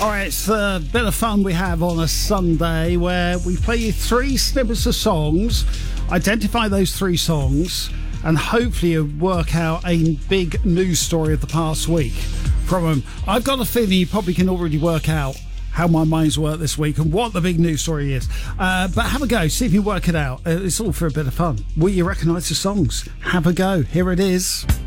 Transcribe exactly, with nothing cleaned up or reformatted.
All right, it's a bit of fun we have on a Sunday where we play you three snippets of songs, identify those three songs, and hopefully you work out a big news story of the past week from them. I've got a feeling you probably can already work out how my mind's worked this week and what the big news story is. Uh, but have a go, see if you work it out. Uh, it's all for a bit of fun. Will you recognise the songs? Have a go. Here it is.